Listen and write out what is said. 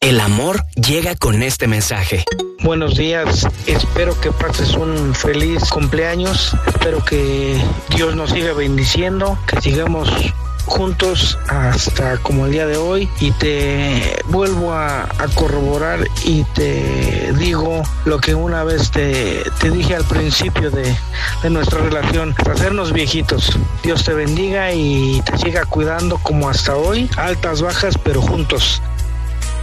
El amor llega con este mensaje. Buenos días, espero que pases un feliz cumpleaños, espero que Dios nos siga bendiciendo, que sigamos juntos hasta como el día de hoy, y te vuelvo a corroborar y te digo lo que una vez te dije al principio de nuestra relación: hacernos viejitos. Dios te bendiga y te siga cuidando como hasta hoy, altas, bajas, pero juntos.